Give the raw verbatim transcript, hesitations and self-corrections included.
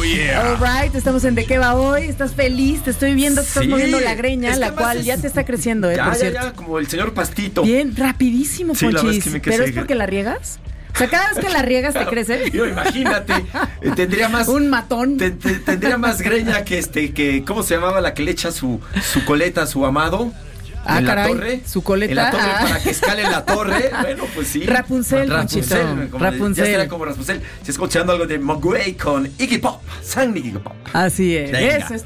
yeah. All right, estamos en ¿De qué va hoy? ¿Estás feliz? Te estoy viendo que estás Sí, moviendo la greña, es que la cual es... ya te está creciendo, ¿eh? Ya, por ya, cierto. ya, como el señor Pastito. Bien, rapidísimo, Sí, la verdad Ponchis. es que me ¿Pero crece- es porque la riegas? O sea, cada vez que la riegas te crece. Yo, imagínate, eh, tendría más... Un matón. te- te- tendría más greña que este, que, ¿cómo se llamaba la que le echa su, su coleta a su amado? Ah, en caray, la torre. su coleta. En la torre Ah. para que escale la torre. Bueno, pues sí. Rapunzel, Ponchito. como Rapunzel. Ya será como Rapunzel. Si escuchando algo de Mogwai con Iggy Pop. San Iggy Pop. Así es. Venga. Eso es